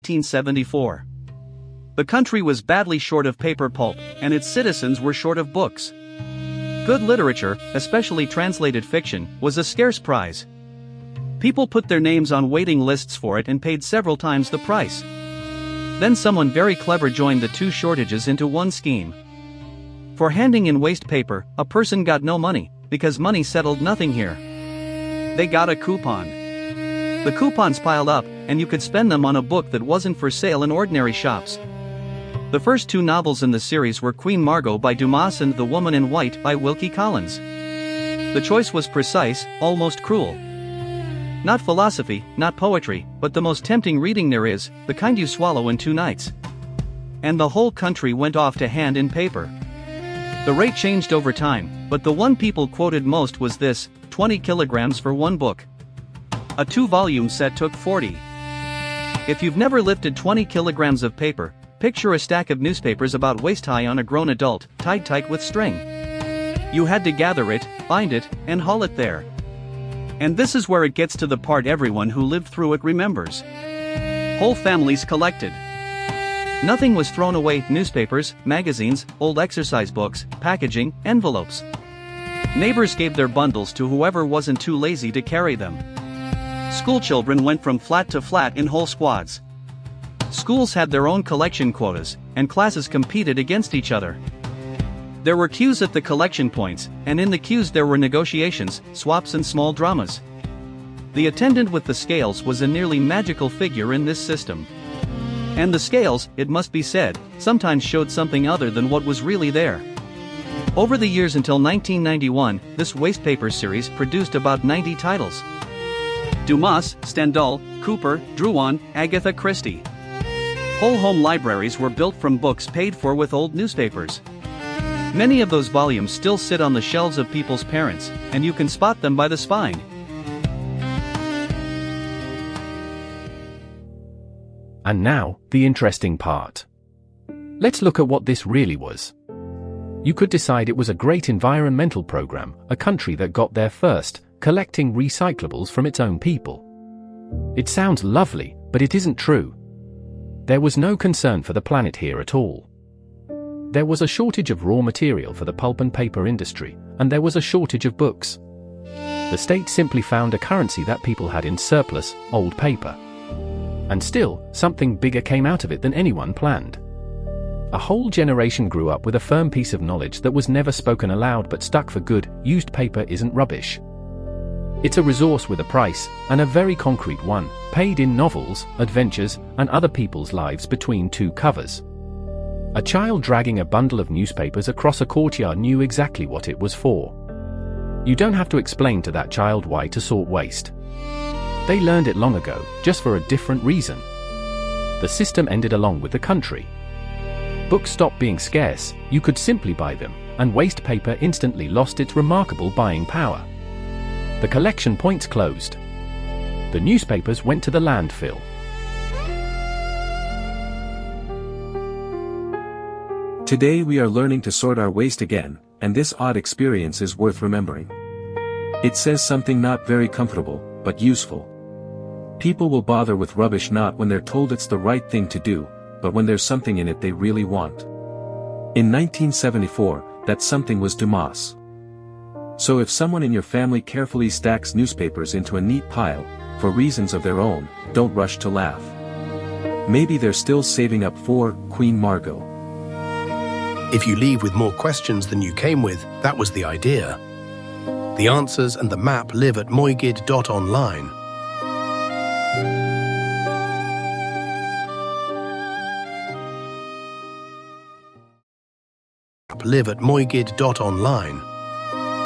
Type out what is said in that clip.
1874. The country was badly short of paper pulp, and its citizens were short of books. Good literature, especially translated fiction, was a scarce prize. People put their names on waiting lists for it and paid several times the price. Then someone very clever joined the two shortages into one scheme. For handing in waste paper, a person got no money, because money settled nothing here. They got a coupon. The coupons piled up, and you could spend them on a book that wasn't for sale in ordinary shops. The first two novels in the series were Queen Margot by Dumas and The Woman in White by Wilkie Collins. The choice was precise, almost cruel. Not philosophy, not poetry, but the most tempting reading there is, the kind you swallow in 2 nights. And the whole country went off to hand in paper. The rate changed over time, but the one people quoted most was this: 20 kilograms for one book. A 2-volume set took 40. If you've never lifted 20 kilograms of paper, picture a stack of newspapers about waist-high on a grown adult, tied tight with string. You had to gather it, bind it, and haul it there. And this is where it gets to the part everyone who lived through it remembers. Whole families collected. Nothing was thrown away: newspapers, magazines, old exercise books, packaging, envelopes. Neighbors gave their bundles to whoever wasn't too lazy to carry them. Schoolchildren went from flat to flat in whole squads. Schools had their own collection quotas, and classes competed against each other. There were queues at the collection points, and in the queues there were negotiations, swaps and small dramas. The attendant with the scales was a nearly magical figure in this system. And the scales, it must be said, sometimes showed something other than what was really there. Over the years until 1991, this wastepaper series produced about 90 titles. Dumas, Stendhal, Cooper, Drouin, Agatha Christie. Whole home libraries were built from books paid for with old newspapers. Many of those volumes still sit on the shelves of people's parents, and you can spot them by the spine. And now, the interesting part. Let's look at what this really was. You could decide it was a great environmental program, a country that got there first, collecting recyclables from its own people. It sounds lovely, but it isn't true. There was no concern for the planet here at all. There was a shortage of raw material for the pulp and paper industry, and there was a shortage of books. The state simply found a currency that people had in surplus: old paper. And still, something bigger came out of it than anyone planned. A whole generation grew up with a firm piece of knowledge that was never spoken aloud but stuck for good: used paper isn't rubbish. It's a resource with a price, and a very concrete one, paid in novels, adventures, and other people's lives between 2 covers. A child dragging a bundle of newspapers across a courtyard knew exactly what it was for. You don't have to explain to that child why to sort waste. They learned it long ago, just for a different reason. The system ended along with the country. Books stopped being scarce, you could simply buy them, and waste paper instantly lost its remarkable buying power. The collection points closed. The newspapers went to the landfill. Today we are learning to sort our waste again, and this odd experience is worth remembering. It says something not very comfortable, but useful. People will bother with rubbish not when they're told it's the right thing to do, but when there's something in it they really want. In 1974, that something was Dumas. So if someone in your family carefully stacks newspapers into a neat pile, for reasons of their own, don't rush to laugh. Maybe they're still saving up for Queen Margot. If you leave with more questions than you came with, that was the idea. The answers and the map live at moigid.online. Live at moigid.online.